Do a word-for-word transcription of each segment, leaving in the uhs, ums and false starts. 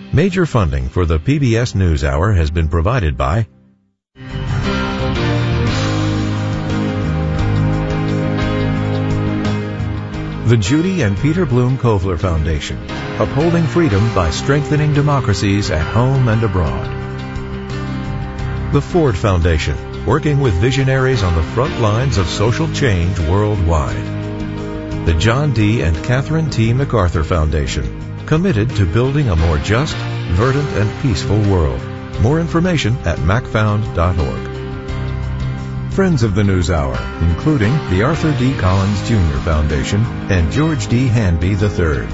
Major funding for the P B S NewsHour has been provided by the Judy and Peter Bloom Kovler Foundation, upholding freedom by strengthening democracies at home and abroad. The Ford Foundation, working with visionaries on the front lines of social change worldwide. The John D. and Catherine T. MacArthur Foundation, committed to building a more just, verdant, and peaceful world. More information at mac found dot org. Friends of the NewsHour, including the Arthur D. Collins Junior Foundation and George D. Hanby the third.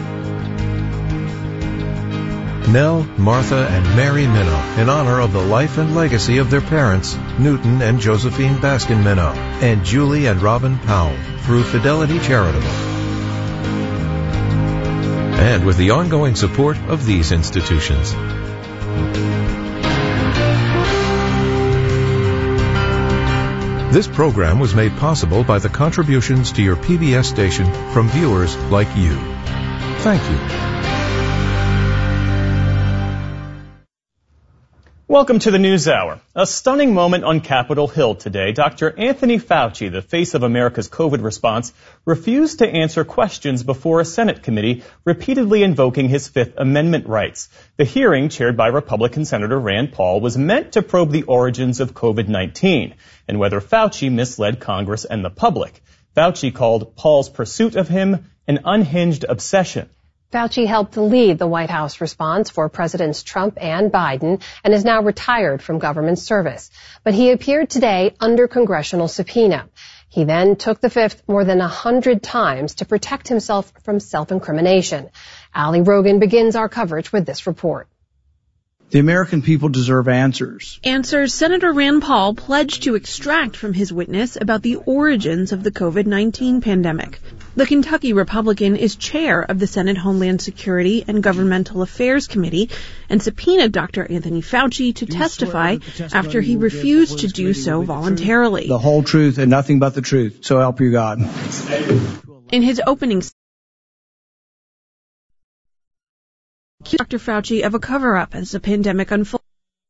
Nell, Martha, and Mary Minow, in honor of the life and legacy of their parents, Newton and Josephine Baskin Minow, and Julie and Robin Powell, through Fidelity Charitable. And with the ongoing support of these institutions. This program was made possible by the contributions to your P B S station from viewers like you. Thank you. Welcome to the NewsHour. A stunning moment on Capitol Hill today. Doctor Anthony Fauci, the face of America's COVID response, refused to answer questions before a Senate committee, repeatedly invoking his Fifth Amendment rights. The hearing, chaired by Republican Senator Rand Paul, was meant to probe the origins of COVID nineteen and whether Fauci misled Congress and the public. Fauci called Paul's pursuit of him an unhinged obsession. Fauci helped lead the White House response for Presidents Trump and Biden and is now retired from government service. But he appeared today under congressional subpoena. He then took the Fifth more than a hundred times to protect himself from self-incrimination. Ali Rogan begins our coverage with this report. The American people deserve answers. Answers Senator Rand Paul pledged to extract from his witness about the origins of the COVID nineteen pandemic. The Kentucky Republican is chair of the Senate Homeland Security and Governmental Affairs Committee and subpoenaed Doctor Anthony Fauci to testify after he refused to do so voluntarily. The whole truth and nothing but the truth. So help you God. In his opening Doctor Fauci of a cover-up as the pandemic unfolded,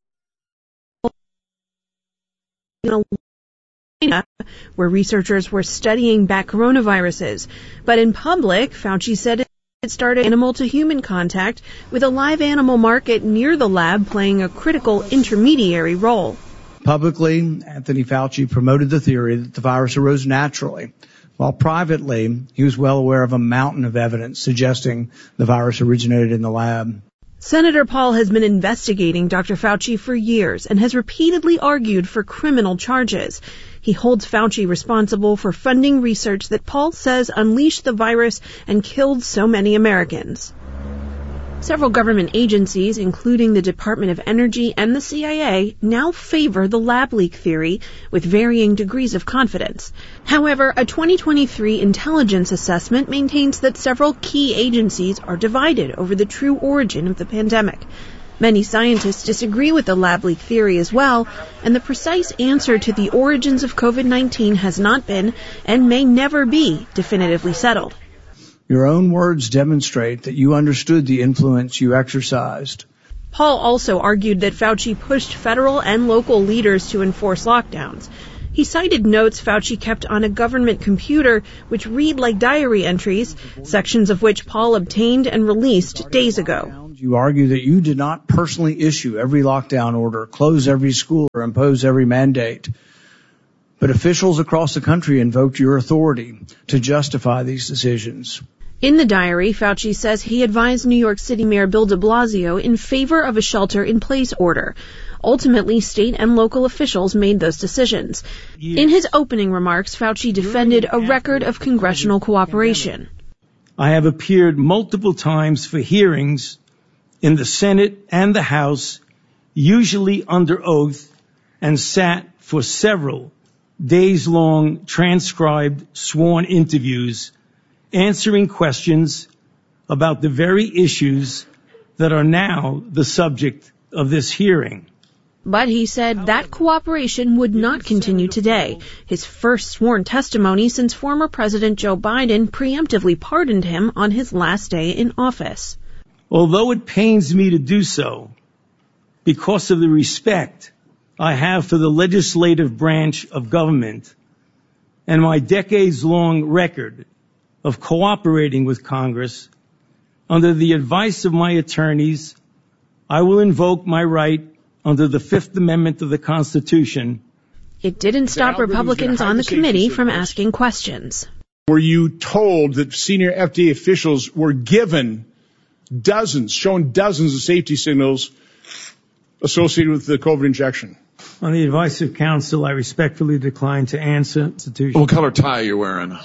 where researchers were studying back coronaviruses. But in public, Fauci said it started animal-to-human contact, with a live animal market near the lab playing a critical intermediary role. Publicly, Anthony Fauci promoted the theory that the virus arose naturally, while privately, he was well aware of a mountain of evidence suggesting the virus originated in the lab. Senator Paul has been investigating Doctor Fauci for years and has repeatedly argued for criminal charges. He holds Fauci responsible for funding research that Paul says unleashed the virus and killed so many Americans. Several government agencies, including the Department of Energy and the C I A, now favor the lab leak theory with varying degrees of confidence. However, a twenty twenty-three intelligence assessment maintains that several key agencies are divided over the true origin of the pandemic. Many scientists disagree with the lab leak theory as well, and the precise answer to the origins of COVID nineteen has not been, and may never be, definitively settled. Your own words demonstrate that you understood the influence you exercised. Paul also argued that Fauci pushed federal and local leaders to enforce lockdowns. He cited notes Fauci kept on a government computer which read like diary entries, sections of which Paul obtained and released days ago. You argue that you did not personally issue every lockdown order, close every school, or impose every mandate. But officials across the country invoked your authority to justify these decisions. In the diary, Fauci says he advised New York City Mayor Bill de Blasio in favor of a shelter-in-place order. Ultimately, state and local officials made those decisions. In his opening remarks, Fauci defended a record of congressional cooperation. I have appeared multiple times for hearings in the Senate and the House, usually under oath, and sat for several days-long transcribed sworn interviews, answering questions about the very issues that are now the subject of this hearing. But he said that cooperation would not continue today, his first sworn testimony since former President Joe Biden preemptively pardoned him on his last day in office. Although it pains me to do so, because of the respect I have for the legislative branch of government and my decades-long record of cooperating with Congress, under the advice of my attorneys, I will invoke my right under the Fifth Amendment of the Constitution. It didn't stop Republicans on the committee from asking questions. Were you told that senior F D A officials were given dozens, shown dozens of safety signals associated with the COVID injection? On the advice of counsel, I respectfully decline to answer. What color tie are you wearing?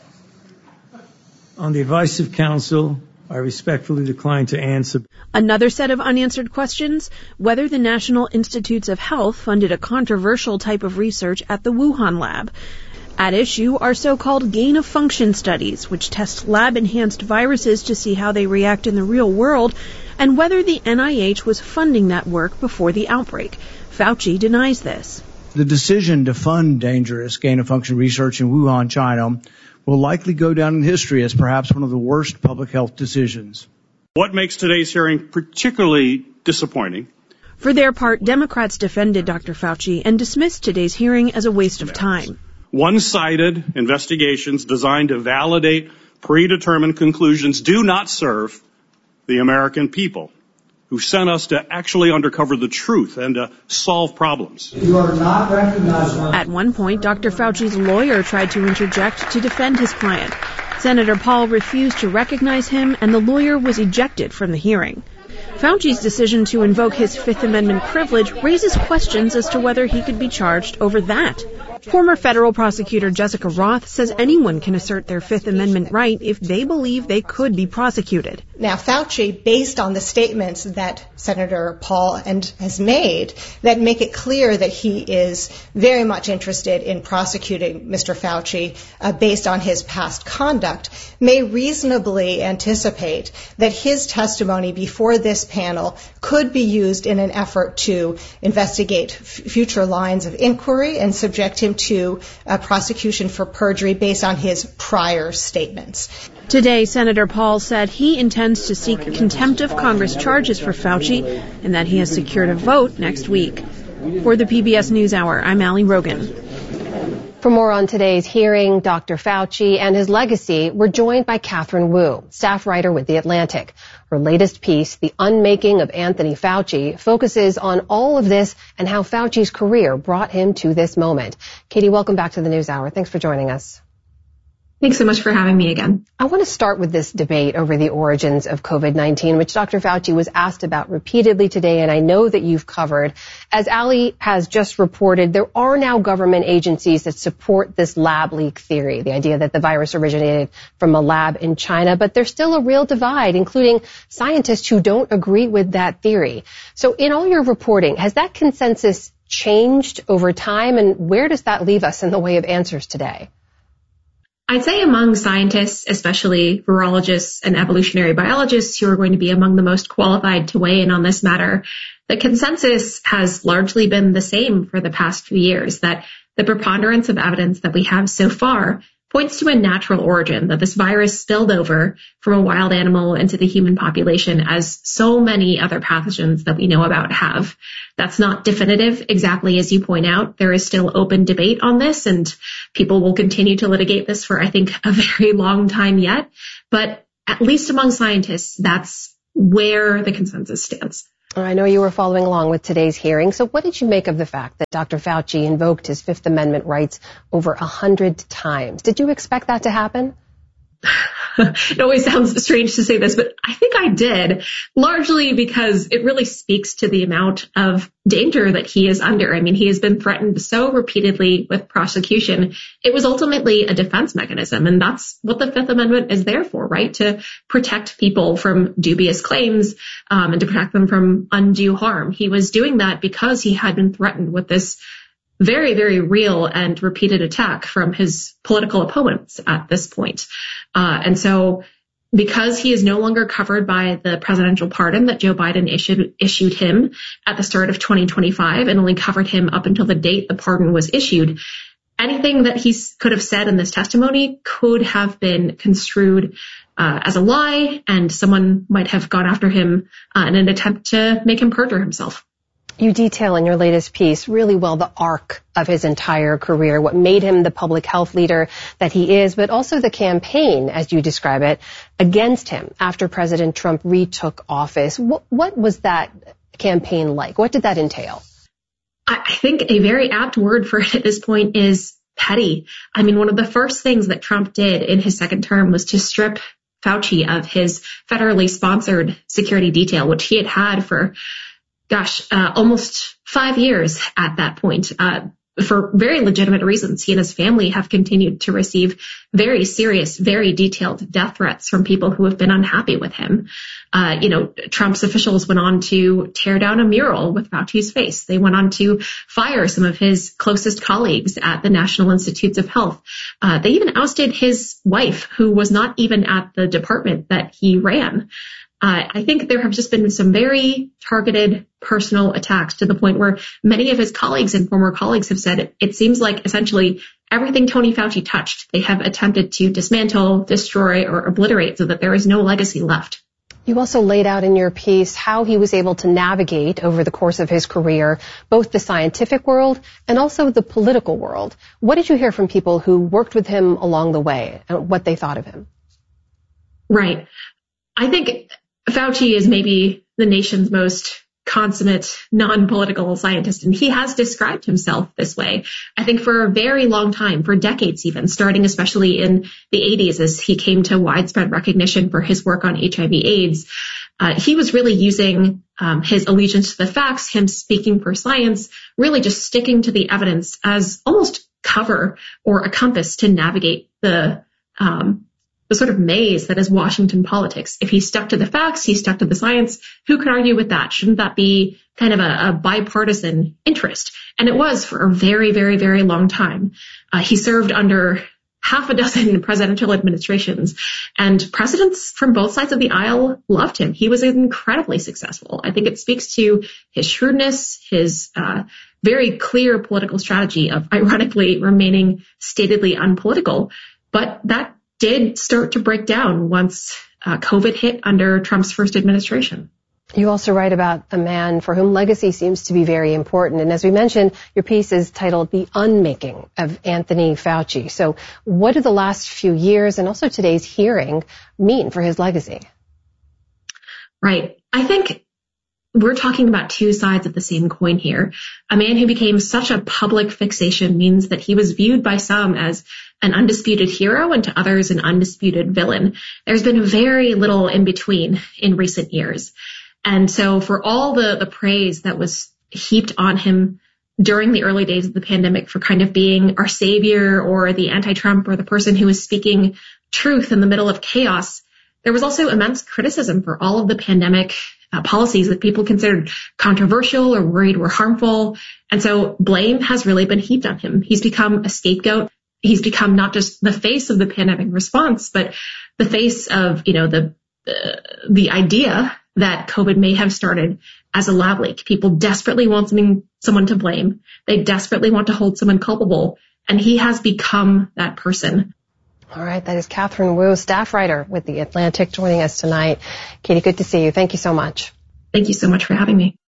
On the advice of counsel, I respectfully decline to answer. Another set of unanswered questions, whether the National Institutes of Health funded a controversial type of research at the Wuhan lab. At issue are so-called gain-of-function studies, which test lab-enhanced viruses to see how they react in the real world, and whether the N I H was funding that work before the outbreak. Fauci denies this. The decision to fund dangerous gain-of-function research in Wuhan, China, will likely go down in history as perhaps one of the worst public health decisions. What makes today's hearing particularly disappointing? For their part, Democrats defended Doctor Fauci and dismissed today's hearing as a waste of time. One-sided investigations designed to validate predetermined conclusions do not serve the American people, who sent us to actually uncover the truth and to solve problems. You are not recognized. At one point, Doctor Fauci's lawyer tried to interject to defend his client. Senator Paul refused to recognize him, and the lawyer was ejected from the hearing. Fauci's decision to invoke his Fifth Amendment privilege raises questions as to whether he could be charged over that. Former federal prosecutor Jessica Roth says anyone can assert their Fifth Amendment right if they believe they could be prosecuted. Now, Fauci, based on the statements that Senator Paul and has made that make it clear that he is very much interested in prosecuting Mister Fauci uh, based on his past conduct, may reasonably anticipate that his testimony before this panel could be used in an effort to investigate f- future lines of inquiry and subject him to a prosecution for perjury based on his prior statements. Today, Senator Paul said he intends to seek contempt of Congress charges for Fauci and that he has secured a vote next week. For the P B S NewsHour, I'm Allie Rogan. For more on today's hearing, Doctor Fauci and his legacy, we're joined by Catherine Wu, staff writer with The Atlantic. Her latest piece, The Unmaking of Anthony Fauci, focuses on all of this and how Fauci's career brought him to this moment. Katie, welcome back to the NewsHour. Thanks for joining us. Thanks so much for having me again. I want to start with this debate over the origins of COVID nineteen, which Doctor Fauci was asked about repeatedly today, and I know that you've covered. As Ali has just reported, there are now government agencies that support this lab leak theory, the idea that the virus originated from a lab in China, but there's still a real divide, including scientists who don't agree with that theory. So in all your reporting, has that consensus changed over time, and where does that leave us in the way of answers today? I'd say among scientists, especially virologists and evolutionary biologists who are going to be among the most qualified to weigh in on this matter, the consensus has largely been the same for the past few years, that the preponderance of evidence that we have so far points to a natural origin, that this virus spilled over from a wild animal into the human population as so many other pathogens that we know about have. That's not definitive, exactly as you point out. There is still open debate on this, and people will continue to litigate this for, I think, a very long time yet. But at least among scientists, that's where the consensus stands. I know you were following along with today's hearing. So what did you make of the fact that Doctor Fauci invoked his Fifth Amendment rights over a hundred times? Did you expect that to happen? It always sounds strange to say this, but I think I did, largely because it really speaks to the amount of danger that he is under. I mean, he has been threatened so repeatedly with prosecution. It was ultimately a defense mechanism, and that's what the Fifth Amendment is there for, right? To protect people from dubious claims um, and to protect them from undue harm. He was doing that because he had been threatened with this very, very real and repeated attack from his political opponents at this point. Uh, and so because he is no longer covered by the presidential pardon that Joe Biden issued, issued him at the start of twenty twenty-five and only covered him up until the date the pardon was issued, anything that he could have said in this testimony could have been construed uh, as a lie, and someone might have gone after him uh, in an attempt to make him perjure himself. You detail in your latest piece really well the arc of his entire career, what made him the public health leader that he is, but also the campaign, as you describe it, against him after President Trump retook office. What, what was that campaign like? What did that entail? I think a very apt word for it at this point is petty. I mean, one of the first things that Trump did in his second term was to strip Fauci of his federally sponsored security detail, which he had had for Gosh, uh, almost five years at that point, uh, for very legitimate reasons. He and his family have continued to receive very serious, very detailed death threats from people who have been unhappy with him. Uh, you know, Trump's officials went on to tear down a mural with Fauci's face. They went on to fire some of his closest colleagues at the National Institutes of Health. Uh, they even ousted his wife, who was not even at the department that he ran. Uh, I think there have just been some very targeted personal attacks to the point where many of his colleagues and former colleagues have said it, it seems like essentially everything Tony Fauci touched, they have attempted to dismantle, destroy, or obliterate so that there is no legacy left. You also laid out in your piece how he was able to navigate over the course of his career, both the scientific world and also the political world. What did you hear from people who worked with him along the way and what they thought of him? Right. I think Fauci is maybe the nation's most consummate non-political scientist, and he has described himself this way. I think for a very long time, for decades even, starting especially in the eighties as he came to widespread recognition for his work on H I V AIDS, uh, he was really using um, his allegiance to the facts, him speaking for science, really just sticking to the evidence as almost cover or a compass to navigate the um the sort of maze that is Washington politics. If he stuck to the facts, he stuck to the science, who could argue with that? Shouldn't that be kind of a, a bipartisan interest? And it was for a very, very, very long time. Uh, he served under half a dozen presidential administrations, and presidents from both sides of the aisle loved him. He was incredibly successful. I think it speaks to his shrewdness, his uh, very clear political strategy of ironically remaining statedly unpolitical. But that did start to break down once uh, COVID hit under Trump's first administration. You also write about a man for whom legacy seems to be very important. And as we mentioned, your piece is titled The Unmaking of Anthony Fauci. So what do the last few years and also today's hearing mean for his legacy? Right. I think we're talking about two sides of the same coin here. A man who became such a public fixation means that he was viewed by some as an undisputed hero and to others an undisputed villain. There's been very little in between in recent years. And so for all the, the praise that was heaped on him during the early days of the pandemic for kind of being our savior or the anti-Trump or the person who was speaking truth in the middle of chaos, there was also immense criticism for all of the pandemic Uh, policies that people considered controversial or worried were harmful. And so blame has really been heaped on him. He's become a scapegoat. He's become not just the face of the pandemic response, but the face of, you know, the uh, the idea that COVID may have started as a lab leak. People desperately want something, someone to blame. They desperately want to hold someone culpable. And he has become that person. All right. That is Catherine Wu, staff writer with The Atlantic, joining us tonight. Katie, good to see you. Thank you so much. Thank you so much for having me.